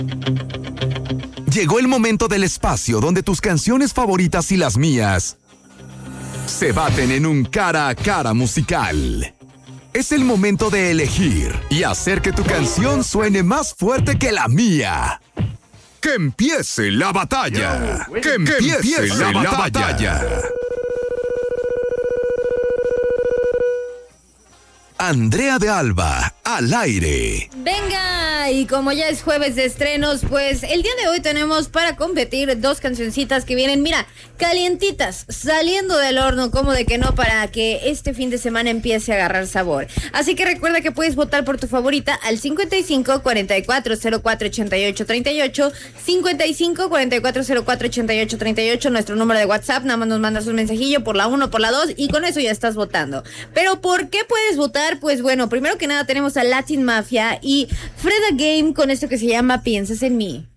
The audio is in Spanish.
Llegó el momento del espacio donde tus canciones favoritas y las mías se baten en un cara a cara musical. Es el momento de elegir y hacer que tu canción suene más fuerte que la mía. ¡Que empiece la batalla! ¡Que empiece la batalla! Andrea de Alba, al aire. Venga, y como ya es jueves de estrenos, pues el día de hoy tenemos para competir dos cancioncitas que vienen, mira, calientitas, saliendo del horno, como de que no, para que este fin de semana empiece a agarrar sabor. Así que recuerda que puedes votar por tu favorita al 55 44 04 88 38, 55 44 04 88 38, nuestro número de WhatsApp. Nada más nos mandas un mensajillo por la 1, por la 2 y con eso ya estás votando. Pero ¿por qué puedes votar? Pues bueno, primero que nada tenemos a Latin Mafia y Freda Game con esto que se llama Piensas en mí.